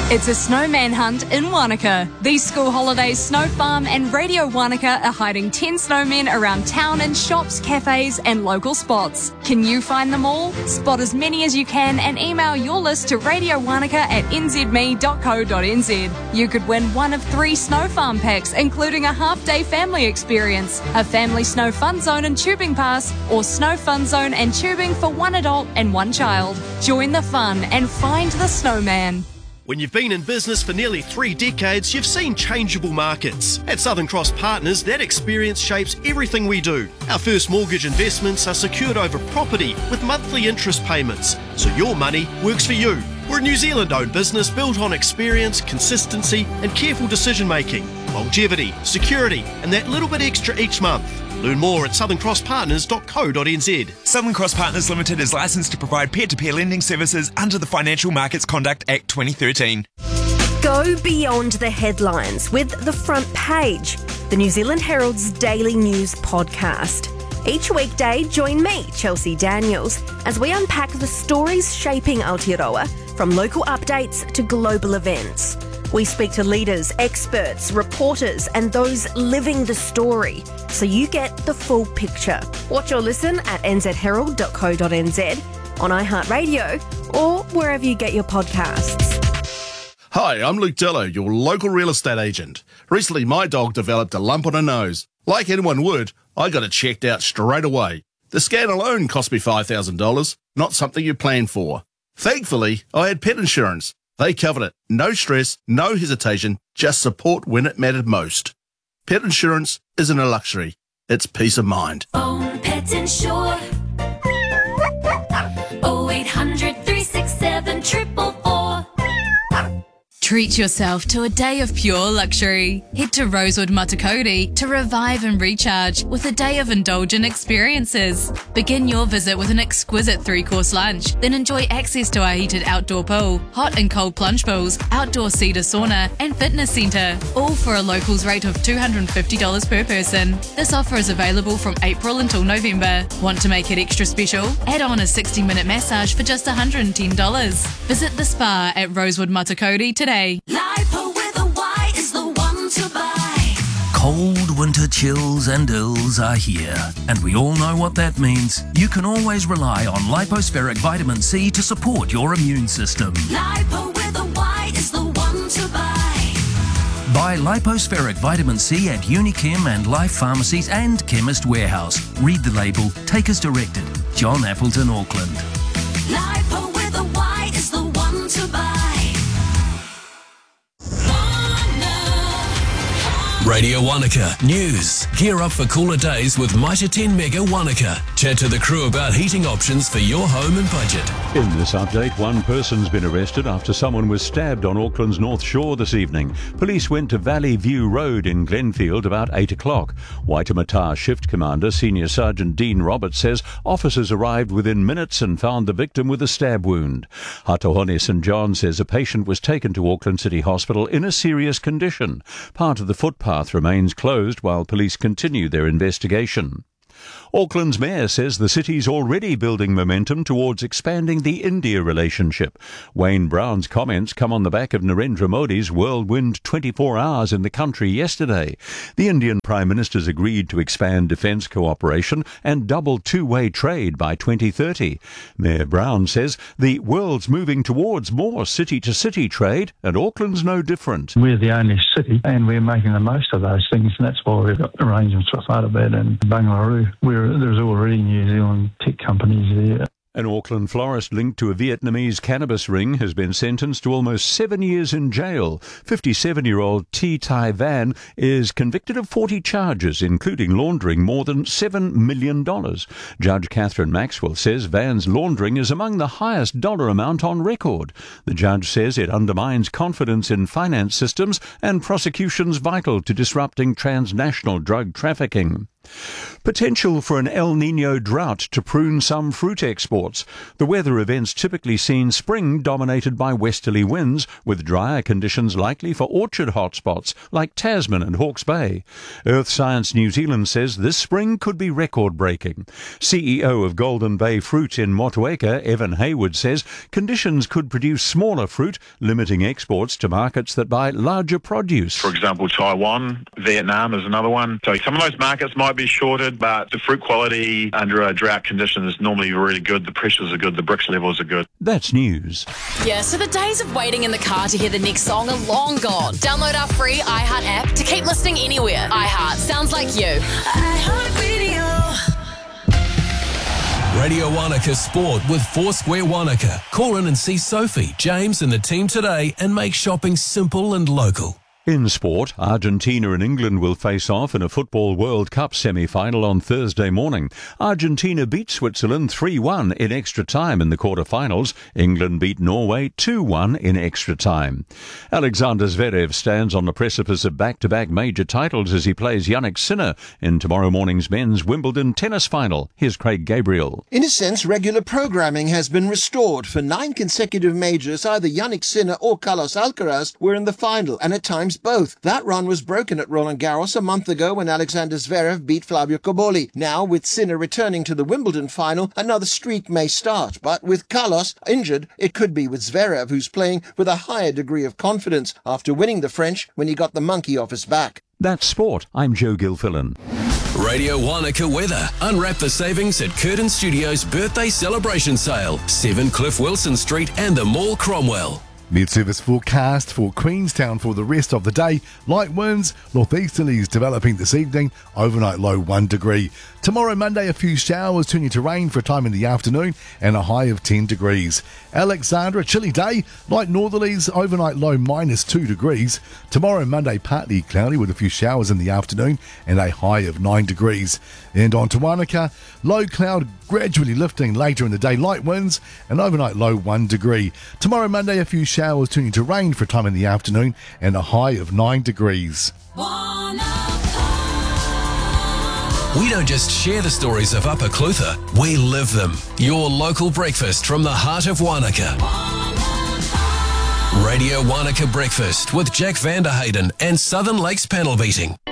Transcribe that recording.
It's a snowman hunt in Wanaka. These school holidays, Snow Farm and Radio Wanaka are hiding 10 snowmen around town in shops, cafes and local spots. Can you find them all? Spot as many as you can and email your list to radiowanaka@nzme.co.nz. You could win one of 3 Snow Farm packs, including a half-day family experience, a family snow fun zone and tubing pass, or snow fun zone and tubing for 1 adult and 1 child. Join the fun and find the snowman. When you've been in business for nearly 3 decades, you've seen changeable markets. At Southern Cross Partners, that experience shapes everything we do. Our first mortgage investments are secured over property with monthly interest payments, so your money works for you. We're a New Zealand-owned business built on experience, consistency and careful decision-making, longevity, security and that little bit extra each month. Learn more at southerncrosspartners.co.nz. Southern Cross Partners Limited is licensed to provide peer-to-peer lending services under the Financial Markets Conduct Act 2013. Go beyond the headlines with The Front Page, the New Zealand Herald's daily news podcast. Each weekday, join me, Chelsea Daniels, as we unpack the stories shaping Aotearoa, from local updates to global events. We speak to leaders, experts, reporters and those living the story, so you get the full picture. Watch or listen at nzherald.co.nz, on iHeartRadio or wherever you get your podcasts. Hi, I'm Luke Dillo, your local real estate agent. Recently, my dog developed a lump on her nose. Like anyone would, I got it checked out straight away. The scan alone cost me $5,000, not something you plan for. Thankfully, I had pet insurance. They covered it. No stress, no hesitation, just support when it mattered most. Pet insurance isn't a luxury. It's peace of mind. Own Pet Insure. 0800 367 444. Treat yourself to a day of pure luxury. Head to Rosewood Matakoti to revive and recharge with a day of indulgent experiences. Begin your visit with an exquisite 3-course lunch, then enjoy access to our heated outdoor pool, hot and cold plunge pools, outdoor cedar sauna and fitness centre, all for a locals rate of $250 per person. This offer is available from April until November. Want to make it extra special? Add on a 60-minute massage for just $110. Visit the spa at Rosewood Matakoti today. Lipo with a Y is the one to buy. Cold winter chills and ills are here, and we all know what that means. You can always rely on Lipospheric Vitamin C to support your immune system. Lipo with a Y is the one to buy. Buy Lipospheric Vitamin C at Unichem and Life Pharmacies and Chemist Warehouse. Read the label, take as directed. John Appleton, Auckland. Lipo with a Y is the one to buy. Radio Wanaka News. Gear up for cooler days with Mitre 10 Mega Wanaka. Chat to the crew about heating options for your home and budget. In this update, one person's been arrested after someone was stabbed on Auckland's North Shore this evening. Police went to Valley View Road in Glenfield about 8 o'clock. Waitemata Shift Commander Senior Sergeant Dean Roberts says officers arrived within minutes and found the victim with a stab wound. Hatohone St John says a patient was taken to Auckland City Hospital in a serious condition. Part of the footpath remains closed while police continue their investigation. Auckland's mayor says the city's already building momentum towards expanding the India relationship. Wayne Brown's comments come on the back of Narendra Modi's whirlwind 24 hours in the country yesterday. The Indian Prime Minister's agreed to expand defence cooperation and double two-way trade by 2030. Mayor Brown says the world's moving towards more city-to-city trade, and Auckland's no different. We're the only city, and we're making the most of those things, and that's why we've got arrangements with Whātabad and Bangalore, where there's already New Zealand tech companies there. An Auckland florist linked to a Vietnamese cannabis ring has been sentenced to almost 7 years in jail. 57-year-old T. Tai Van is convicted of 40 charges, including laundering more than $7 million. Judge Catherine Maxwell says Van's laundering is among the highest dollar amount on record. The judge says it undermines confidence in finance systems and prosecution's vital to disrupting transnational drug trafficking. Potential for an El Niño drought to prune some fruit exports. The weather event's typically seen spring dominated by westerly winds, with drier conditions likely for orchard hotspots like Tasman and Hawke's Bay. Earth Science New Zealand says this spring could be record-breaking. CEO of Golden Bay Fruit in Motueka, Evan Hayward, says conditions could produce smaller fruit, limiting exports to markets that buy larger produce. For example, Taiwan, Vietnam is another one. So some of those markets might be shorted, but the fruit quality under a drought condition is normally really good. The pressures are good. The brix levels are good. That's news. Yeah, so the days of waiting in the car to hear the next song are long gone. Download our free iHeart app to keep listening anywhere. iHeart sounds like you. iHeart Radio. Radio Wanaka Sport with Foursquare Wanaka. Call in and see Sophie, James and the team today and make shopping simple and local. In sport, Argentina and England will face off in a Football World Cup semi-final on Thursday morning. Argentina beat Switzerland 3-1 in extra time in the quarter-finals. England beat Norway 2-1 in extra time. Alexander Zverev stands on the precipice of back-to-back major titles as he plays Jannik Sinner in tomorrow morning's men's Wimbledon tennis final. Here's Craig Gabriel. In a sense, regular programming has been restored. For 9 consecutive majors, either Jannik Sinner or Carlos Alcaraz were in the final, and at times both. That run was broken at Roland Garros a month ago when Alexander Zverev beat Flavio Cobolli. Now, with Sinner returning to the Wimbledon final, another streak may start. But with Carlos injured, it could be with Zverev, who's playing with a higher degree of confidence after winning the French when he got the monkey off his back. That's sport. I'm Joe Gilfillan. Radio Wanaka weather. Unwrap the savings at Curtin Studios' birthday celebration sale. 7 Cliff Wilson Street and the Mall Cromwell. Mid-service forecast for Queenstown for the rest of the day. Light winds, northeasterlies developing this evening, overnight low 1 degree. Tomorrow, Monday, a few showers turning to rain for a time in the afternoon and a high of 10 degrees. Alexandra, chilly day, light northerlies, overnight low -2 degrees. Tomorrow, Monday, partly cloudy with a few showers in the afternoon and a high of 9 degrees. And on to Wanaka, low cloud gradually lifting later in the day, light winds and overnight low 1 degree. Tomorrow, Monday, a few showers turning to rain for a time in the afternoon and a high of 9 degrees. We don't just share the stories of Upper Clutha, we live them. Your local breakfast from the heart of Wanaka. Radio Wanaka Breakfast with Jack Vanderhayden and Southern Lakes Panel Beating.